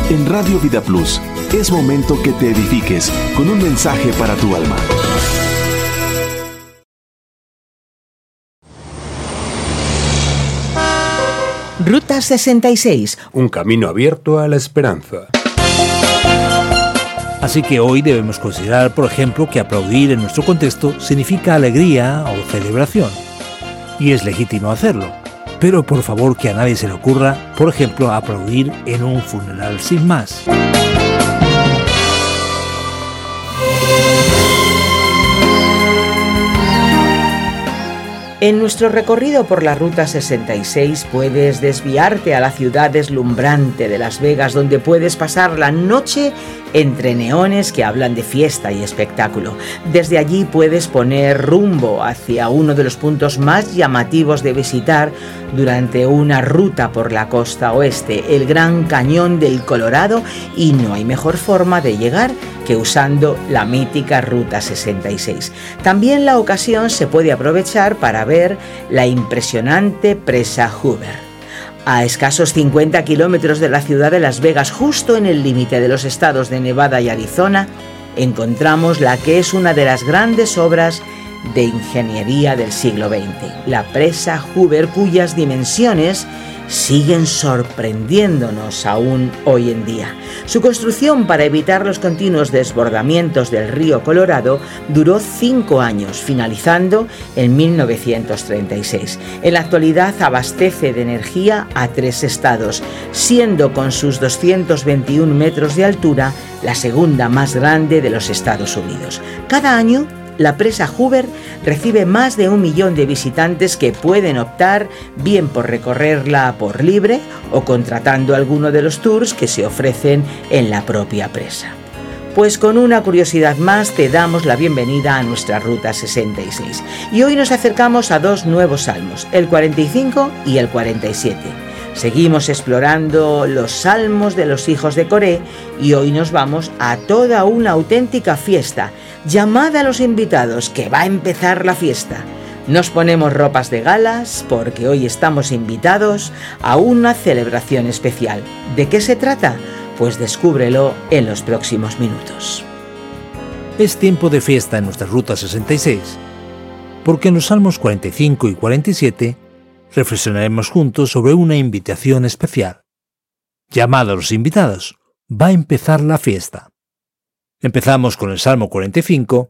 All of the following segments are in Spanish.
En Radio Vida Plus, es momento que te edifiques con un mensaje para tu alma. Ruta 66. Un camino abierto a la esperanza. Así que hoy debemos considerar, por ejemplo, que aplaudir en nuestro contexto significa alegría o celebración. Y es legítimo hacerlo. Pero por favor que a nadie se le ocurra, por ejemplo, aplaudir en un funeral sin más. En nuestro recorrido por la Ruta 66 puedes desviarte a la ciudad deslumbrante de Las Vegas, donde puedes pasar la noche entre neones que hablan de fiesta y espectáculo. Desde allí puedes poner rumbo hacia uno de los puntos más llamativos de visitar durante una ruta por la costa oeste, el Gran Cañón del Colorado, y no hay mejor forma de llegar que usando la mítica Ruta 66. También la ocasión se puede aprovechar para ver la impresionante presa Hoover. A escasos 50 kilómetros de la ciudad de Las Vegas, justo en el límite de los estados de Nevada y Arizona, encontramos la que es una de las grandes obras de ingeniería del siglo XX, la presa Hoover, cuyas dimensiones siguen sorprendiéndonos aún hoy en día. Su construcción para evitar los continuos desbordamientos del río Colorado duró 5 años, finalizando en 1936. En la actualidad abastece de energía a 3 estados, siendo con sus 221 metros de altura la segunda más grande de los Estados Unidos. Cada año, la presa Hoover recibe más de 1 millón de visitantes que pueden optar bien por recorrerla por libre o contratando alguno de los tours que se ofrecen en la propia presa. Pues con una curiosidad más te damos la bienvenida a nuestra Ruta 66. Y hoy nos acercamos a 2 nuevos salmos, el 45 y el 47. Seguimos explorando los salmos de los hijos de Coré y hoy nos vamos a toda una auténtica fiesta. Llamad a los invitados, que va a empezar la fiesta. Nos ponemos ropas de galas porque hoy estamos invitados a una celebración especial. ¿De qué se trata? Pues descúbrelo en los próximos minutos. Es tiempo de fiesta en nuestra Ruta 66, porque en los Salmos 45 y 47 reflexionaremos juntos sobre una invitación especial. Llamad a los invitados, va a empezar la fiesta. Empezamos con el Salmo 45,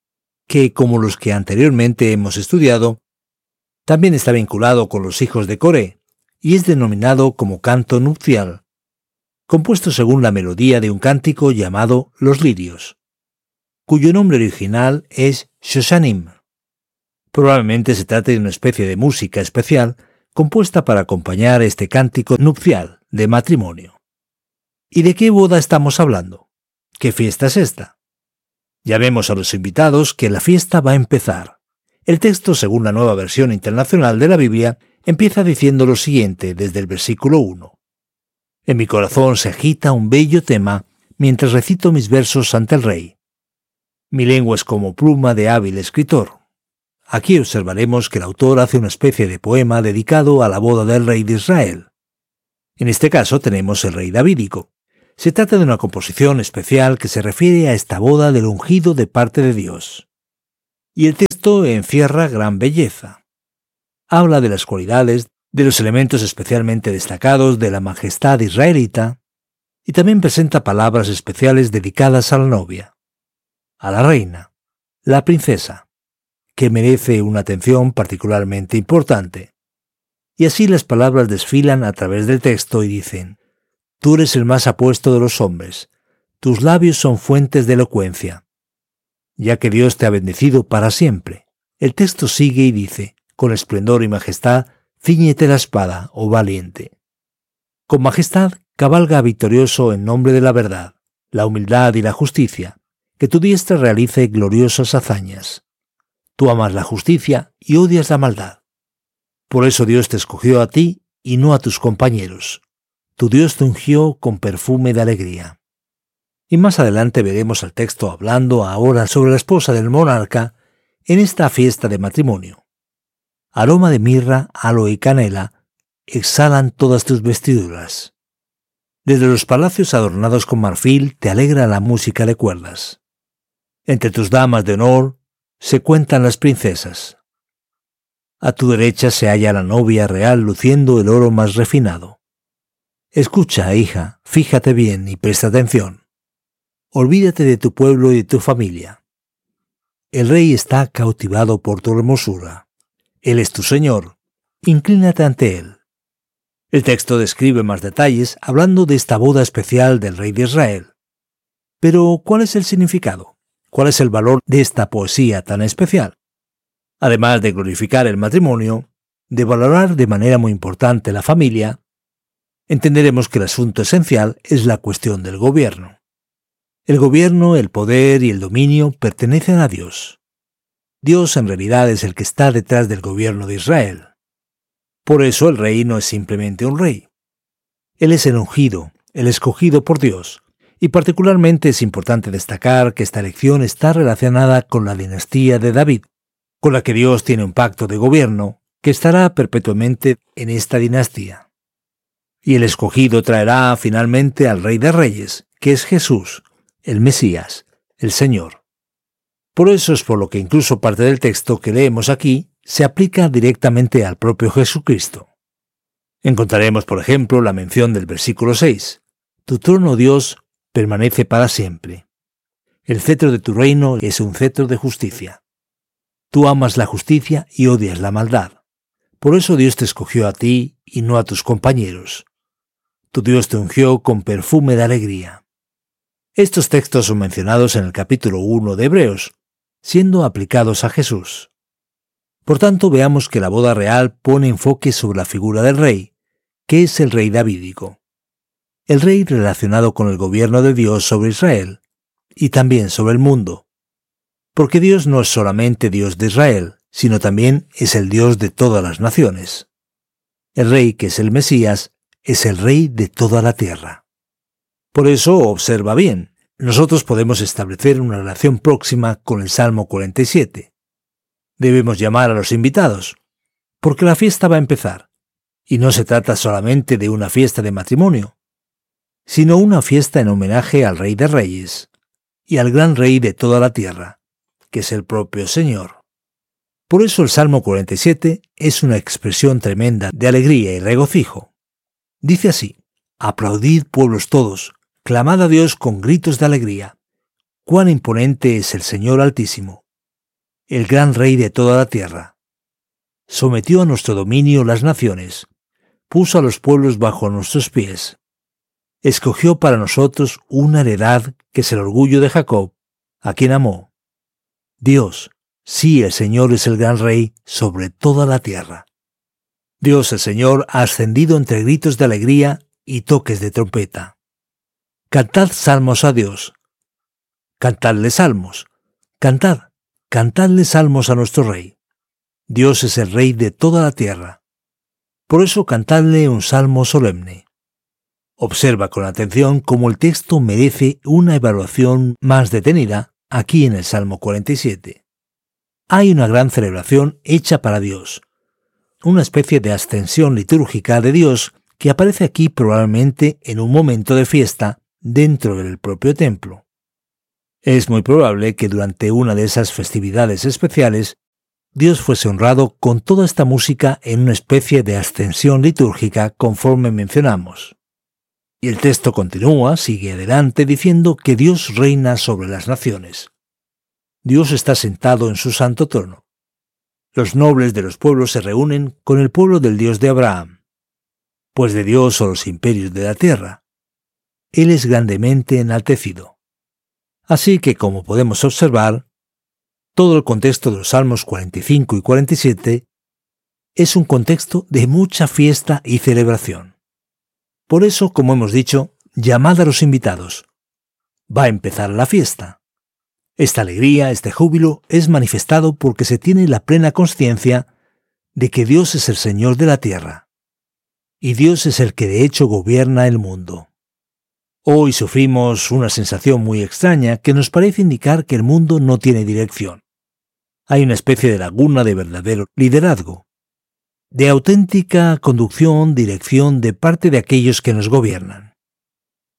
que, como los que anteriormente hemos estudiado, también está vinculado con los hijos de Coré y es denominado como canto nupcial, compuesto según la melodía de un cántico llamado Los Lirios, cuyo nombre original es Shoshanim. Probablemente se trate de una especie de música especial compuesta para acompañar este cántico nupcial de matrimonio. ¿Y de qué boda estamos hablando? ¿Qué fiesta es esta? Ya vemos a los invitados que la fiesta va a empezar. El texto, según la Nueva Versión Internacional de la Biblia, empieza diciendo lo siguiente desde el versículo 1. En mi corazón se agita un bello tema mientras recito mis versos ante el rey. Mi lengua es como pluma de hábil escritor. Aquí observaremos que el autor hace una especie de poema dedicado a la boda del rey de Israel. En este caso tenemos el rey davídico. Se trata de una composición especial que se refiere a esta boda del ungido de parte de Dios. Y el texto encierra gran belleza. Habla de las cualidades, de los elementos especialmente destacados de la majestad israelita, y también presenta palabras especiales dedicadas a la novia, a la reina, la princesa, que merece una atención particularmente importante. Y así las palabras desfilan a través del texto y dicen: Tú eres el más apuesto de los hombres, tus labios son fuentes de elocuencia. Ya que Dios te ha bendecido para siempre. El texto sigue y dice: Con esplendor y majestad, cíñete la espada, oh valiente. Con majestad, cabalga victorioso en nombre de la verdad, la humildad y la justicia, que tu diestra realice gloriosas hazañas. Tú amas la justicia y odias la maldad. Por eso Dios te escogió a ti y no a tus compañeros. Tu Dios te ungió con perfume de alegría. Y más adelante veremos el texto hablando ahora sobre la esposa del monarca en esta fiesta de matrimonio. Aroma de mirra, aloe y canela exhalan todas tus vestiduras. Desde los palacios adornados con marfil te alegra la música de cuerdas. Entre tus damas de honor se cuentan las princesas. A tu derecha se halla la novia real luciendo el oro más refinado. Escucha, hija, fíjate bien y presta atención. Olvídate de tu pueblo y de tu familia. El rey está cautivado por tu hermosura. Él es tu señor. Inclínate ante él. El texto describe más detalles hablando de esta boda especial del rey de Israel. Pero, ¿cuál es el significado? ¿Cuál es el valor de esta poesía tan especial? Además de glorificar el matrimonio, de valorar de manera muy importante la familia, entenderemos que el asunto esencial es la cuestión del gobierno. El gobierno, el poder y el dominio pertenecen a Dios. Dios en realidad es el que está detrás del gobierno de Israel. Por eso el rey no es simplemente un rey. Él es el ungido, el escogido por Dios. Y particularmente es importante destacar que esta elección está relacionada con la dinastía de David, con la que Dios tiene un pacto de gobierno que estará perpetuamente en esta dinastía. Y el escogido traerá finalmente al Rey de Reyes, que es Jesús, el Mesías, el Señor. Por eso es por lo que incluso parte del texto que leemos aquí se aplica directamente al propio Jesucristo. Encontraremos, por ejemplo, la mención del versículo 6. Tu trono, Dios, permanece para siempre. El cetro de tu reino es un cetro de justicia. Tú amas la justicia y odias la maldad. Por eso Dios te escogió a ti y no a tus compañeros. Tu Dios te ungió con perfume de alegría. Estos textos son mencionados en el capítulo 1 de Hebreos, siendo aplicados a Jesús. Por tanto, veamos que la boda real pone enfoque sobre la figura del rey, que es el rey davídico. El rey relacionado con el gobierno de Dios sobre Israel y también sobre el mundo. Porque Dios no es solamente Dios de Israel, sino también es el Dios de todas las naciones. El rey, que es el Mesías, es el rey de toda la tierra. Por eso, observa bien, nosotros podemos establecer una relación próxima con el Salmo 47. Debemos llamar a los invitados, porque la fiesta va a empezar, y no se trata solamente de una fiesta de matrimonio, sino una fiesta en homenaje al Rey de Reyes y al gran Rey de toda la tierra, que es el propio Señor. Por eso el Salmo 47 es una expresión tremenda de alegría y regocijo. Dice así: aplaudid pueblos todos, clamad a Dios con gritos de alegría. Cuán imponente es el Señor Altísimo, el gran Rey de toda la tierra. Sometió a nuestro dominio las naciones, puso a los pueblos bajo nuestros pies. Escogió para nosotros una heredad que es el orgullo de Jacob, a quien amó. Dios, sí, el Señor es el gran Rey sobre toda la tierra. Dios el Señor ha ascendido entre gritos de alegría y toques de trompeta. Cantad salmos a Dios. Cantadle salmos. Cantadle salmos a nuestro Rey. Dios es el Rey de toda la tierra. Por eso cantadle un salmo solemne. Observa con atención cómo el texto merece una evaluación más detenida aquí en el Salmo 47. Hay una gran celebración hecha para Dios, una especie de ascensión litúrgica de Dios que aparece aquí probablemente en un momento de fiesta dentro del propio templo. Es muy probable que durante una de esas festividades especiales Dios fuese honrado con toda esta música en una especie de ascensión litúrgica conforme mencionamos. Y el texto continúa, sigue adelante diciendo que Dios reina sobre las naciones. Dios está sentado en su santo trono. Los nobles de los pueblos se reúnen con el pueblo del Dios de Abraham, pues de Dios son los imperios de la tierra. Él es grandemente enaltecido. Así que, como podemos observar, todo el contexto de los Salmos 45 y 47 es un contexto de mucha fiesta y celebración. Por eso, como hemos dicho, llamad a los invitados. Va a empezar la fiesta. Esta alegría, este júbilo, es manifestado porque se tiene la plena consciencia de que Dios es el Señor de la tierra. Y Dios es el que de hecho gobierna el mundo. Hoy sufrimos una sensación muy extraña que nos parece indicar que el mundo no tiene dirección. Hay una especie de laguna de verdadero liderazgo, de auténtica conducción, dirección de parte de aquellos que nos gobiernan.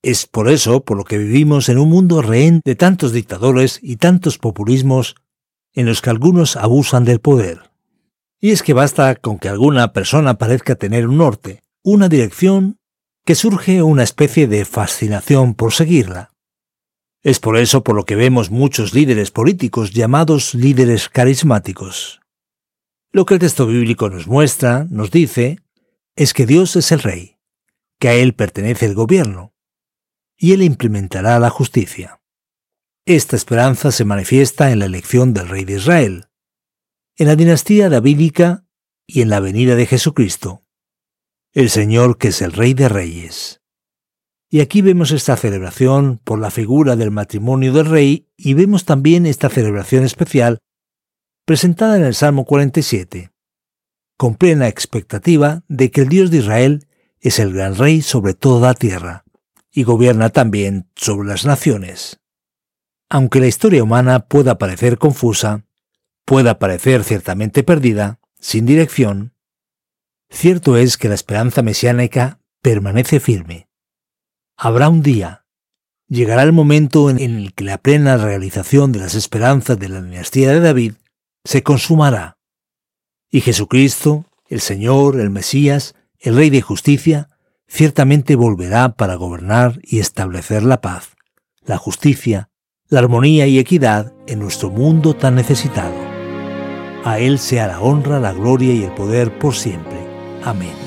Es por eso por lo que vivimos en un mundo rehén de tantos dictadores y tantos populismos en los que algunos abusan del poder. Y es que basta con que alguna persona parezca tener un norte, una dirección, que surge una especie de fascinación por seguirla. Es por eso por lo que vemos muchos líderes políticos llamados líderes carismáticos. Lo que el texto bíblico nos muestra, nos dice, es que Dios es el Rey, que a Él pertenece el gobierno, y Él implementará la justicia. Esta esperanza se manifiesta en la elección del Rey de Israel, en la dinastía davídica y en la venida de Jesucristo, el Señor que es el Rey de Reyes. Y aquí vemos esta celebración por la figura del matrimonio del Rey y vemos también esta celebración especial presentada en el Salmo 47, con plena expectativa de que el Dios de Israel es el gran Rey sobre toda la tierra y gobierna también sobre las naciones. Aunque la historia humana pueda parecer confusa, pueda parecer ciertamente perdida, sin dirección, cierto es que la esperanza mesiánica permanece firme. Habrá un día, llegará el momento en el que la plena realización de las esperanzas de la dinastía de David se consumará, y Jesucristo, el Señor, el Mesías, el Rey de Justicia, ciertamente volverá para gobernar y establecer la paz, la justicia, la armonía y equidad en nuestro mundo tan necesitado. A Él sea la honra, la gloria y el poder por siempre. Amén.